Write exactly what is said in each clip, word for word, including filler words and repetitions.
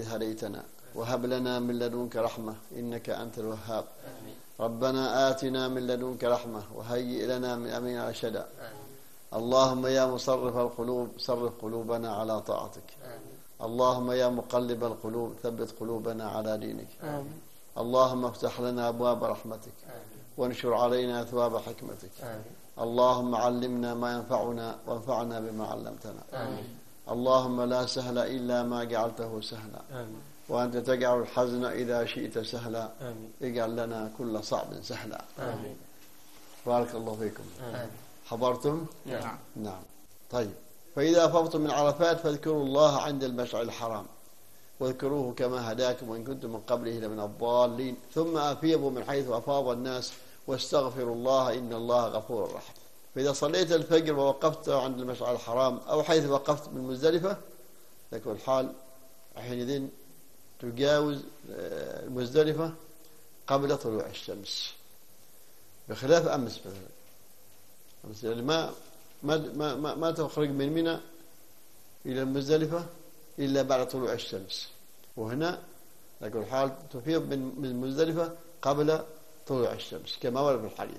هديتنا وهب لنا من لدنك رحمة إنك أنت الوهاب. ربنا آتنا من لدنك رحمة وهيئ لنا من أمرنا رشدا. اللهم يا مصرف القلوب صرف قلوبنا على طاعتك. اللهم يا مقلب القلوب ثبت قلوبنا على دينك. آمين. اللهم افتح لنا أبواب رحمتك وانشر علينا أثواب حكمتك. آمين. اللهم علمنا ما ينفعنا وانفعنا بما علمتنا. آمين. اللهم لا سهل إلا ما جعلته سهلا. آمين. وأنت تجعل الحزن إذا شئت سهلا. آمين. اجعل لنا كل صعب سهلا. آمين. بارك الله فيكم. آمين. حضرتم؟ نعم. نعم. طيب، فإذا أفضتم من عرفات فاذكروا الله عند المشعر الحرام واذكروه كما هداكم وإن كنتم من قبله لمن الضالين ثم أفيضوا من حيث أفاض الناس واستغفروا الله إن الله غفور رحيم. فإذا صليت الفجر ووقفت عند المشعر الحرام أو حيث وقفت بالمزدلفة تكون الحال حينئذ تجاوز المزدلفة قبل طلوع الشمس، بخلاف أمس مثلا. أمس يعني ما ما ما ما تخرج من منى إلى المزدلفة إلا بعد طلوع الشمس، وهنا تكون الحال تفيض من المزدلفة قبل طلوع الشمس كما ورد في الحديث.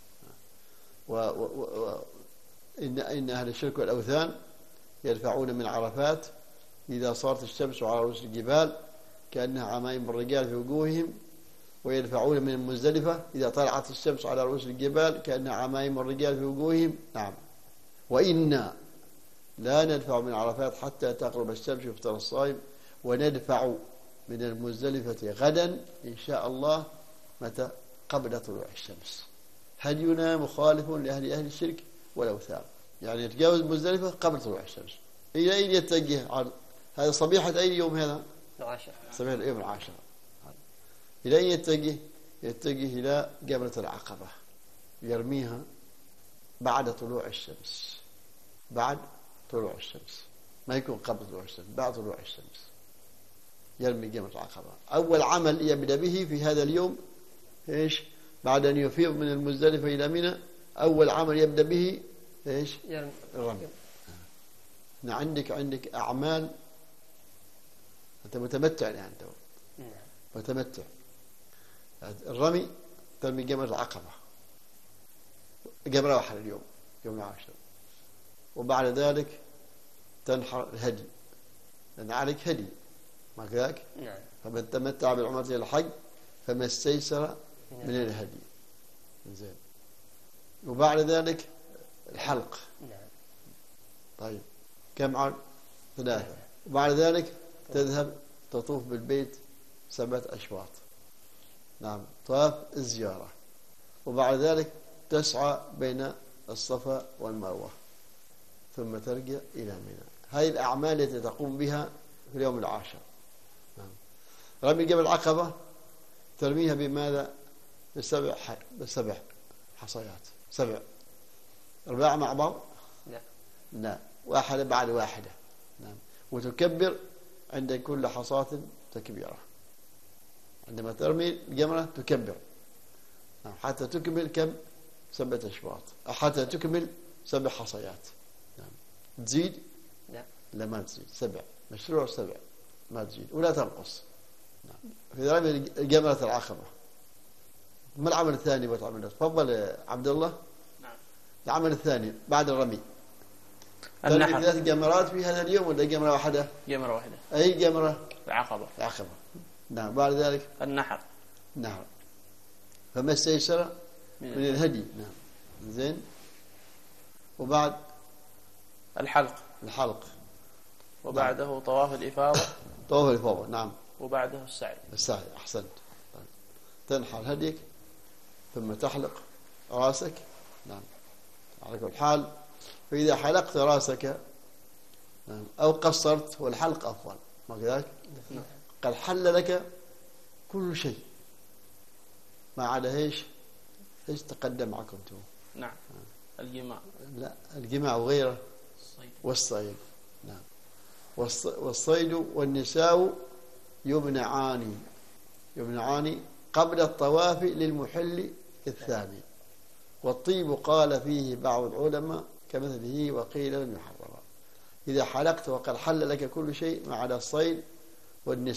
و, و, و إن إن أهل الشرك والأوثان يدفعون من عرفات إذا صارت الشمس على رؤوس الجبال كأنها عمائم الرجال في وجوههم، ويدفعون من المزدلفة إذا طلعت الشمس على رؤوس الجبال كأنها عمائم الرجال في وجوههم. نعم. وإنا لا ندفع من عرفات حتى تغرب الشمس يفطر الصائم، وندفع من المزدلفة غدا إن شاء الله متى؟ قبل طلوع الشمس. هدينا مخالف لأهل أهل الشرك والأوثان، يعني يتجاوز المزدلفة قبل طلوع الشمس. إلى أين يتجه؟ هذا صبيحة أي يوم؟ هذا العاشر، صبيحة اليوم العاشر. إلى أين يتجه؟ يتجه إلى جبلة العقبة، يرميها بعد طلوع الشمس. بعد طلوع الشمس، ما يكون قبل طلوع الشمس، بعد طلوع الشمس يرمي جبلة العقبة. أول عمل يبدأ به في هذا اليوم إيش؟ بعد أن يفيض من المزدلفة إلى منى أول عمل يبدأ به إيش؟ الرمي. عندك عندك أعمال، أنت متمتع يعني أنت متمتع. الرمي ترمي جمرة العقبة جمرة واحدة اليوم يوم العاشر، وبعد ذلك تنحر الهدي لأن عليك هدي ما كذاك؟ نعم. فمن تمتع بالعمرة إلى الحج فما استيسر من الهدي. زين. وبعد ذلك الحلق. نعم. طيب كم عام؟ ثلاثة. وبعد ذلك تذهب تطوف بالبيت سبعة أشواط. نعم، طواف الزيارة. وبعد ذلك تسعى بين الصفا والمروة ثم ترجع إلى منى. هذه الأعمال التي تقوم بها في اليوم العاشر. نعم. رمي جبل العقبة ترميها بماذا؟ بسبع بسبع حصيات، سبع أربعة مع بعض؟ لا لا، واحدة بعد واحدة. نعم. وتكبر عند كل حصاة تكبيرة. عندما ترمي الجمرة تكبر. نعم. حتى تكمل كم؟ سبعة أشواط، حتى تكمل سبع حصيات. نعم. تزيد؟ لا لا ما تزيد، سبع مشروع سبع ما تزيد ولا تنقص. نعم. في رمي الجمرة العقبة ما العمل الثاني وتعمل؟ تفضل عبد الله. نعم. العمل الثاني بعد الرمي النحر. ثلاث جمرات في هذا اليوم ولا جمرة واحدة؟ جمرة واحدة. أي جمرة؟ العقبة. العقبة. نعم. بعد ذلك النحر. نعم. فما استيسر من, من الهدي. نعم. زين. وبعد الحلق. الحلق. وبعده نعم. طواف الإفاضة. طواف الإفاضة. نعم. وبعده السعي. السعي. أحسنت. تنحر هديك ثم تحلق راسك. نعم. على كل حال فإذا حلقت راسك نعم. أو قصرت والحلق أفضل ما كذلك؟ نعم. قد حل لك كل شيء ما عدا ايش؟ ايش تقدم معكم انتم؟ نعم. الجماع. لا، الجماع وغيره. الصيد. والصيد. نعم. والصيد والنساء يمنعان يمنعان قبل الطواف للمحل الثاني. والطيب قال فيه بعض العلماء كمثله وقيل لم يحرم. إذا حلقت وقد حل لك كل شيء ما عدا الصيد والنساء